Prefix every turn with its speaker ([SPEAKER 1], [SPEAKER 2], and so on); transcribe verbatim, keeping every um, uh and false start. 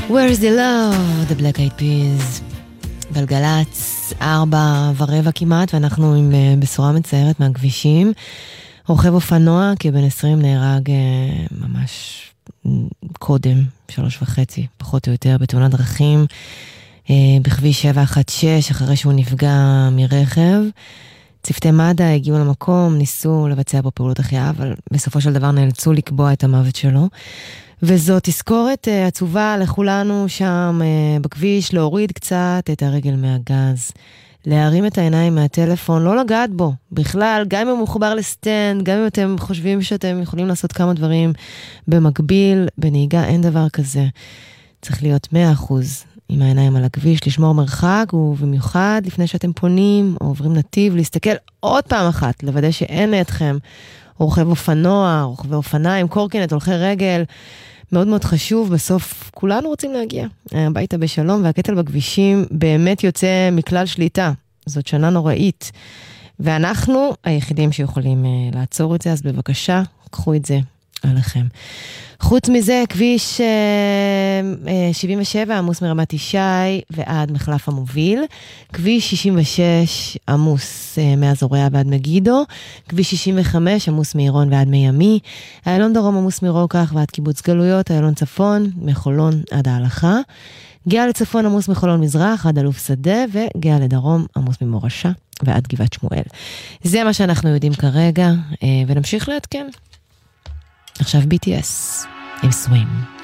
[SPEAKER 1] Where's the love? The Black Eyed Peas. גלגלץ, ארבע ורבע כמעט, ואנחנו עם בשורה מצערת מהכבישים. רוכב אופנוע, כבן עשרים נהרג ממש קודם, שלוש וחצי, פחות או יותר, בתאונת דרכים, בכביש שבע אחת שש, אחרי שהוא נפגע מרכב. צוותי מד"א הגיעו למקום, ניסו לבצע בו פעולות החייאה, אבל בסופו של דבר נאלצו לקבוע את המוות שלו. וזו תזכורת uh, עצובה לכולנו שם uh, בכביש, להוריד קצת את הרגל מהגז, להרים את העיניים מהטלפון, לא לגעת בו בכלל, גם אם הוא מחובר לסטנד, גם אם אתם חושבים שאתם יכולים לעשות כמה דברים במקביל, בנהיגה אין דבר כזה. צריך להיות מאה אחוז עם העיניים על הכביש, לשמור מרחק, ובמיוחד לפני שאתם פונים או עוברים נתיב, להסתכל עוד פעם אחת, לוודא שאין לידכם רוכב אופנוע, רוכבי אופניים, קורקינט, הולכי רגל, מאוד מאוד חשוב, בסוף כולנו רוצים להגיע הביתה בשלום, והקטל בכבישים באמת יוצא מכלל שליטה. זאת שנה נוראית, ואנחנו היחידים שיכולים uh, לעצור את זה, אז בבקשה, קחו את זה עליכם. חוץ מזה, כביש uh, uh, שבעים ושבע עמוס מרמת ישי ועד מחלף המוביל, כביש שישים ושש עמוס uh, מאזוריה ועד מגידו, כביש שישים וחמש עמוס מעירון ועד מימי, איילון דרום עמוס מרוקח ועד קיבוץ גלויות, איילון צפון מחולון עד ההלכה, גאה לצפון עמוס מחולון מזרח עד אלוף שדה, וגאה לדרום עמוס ממורשה ועד גבעת שמואל. זה מה שאנחנו יודעים כרגע, uh, ונמשיך לעדכן. עכשיו בי טי אס עם סווים.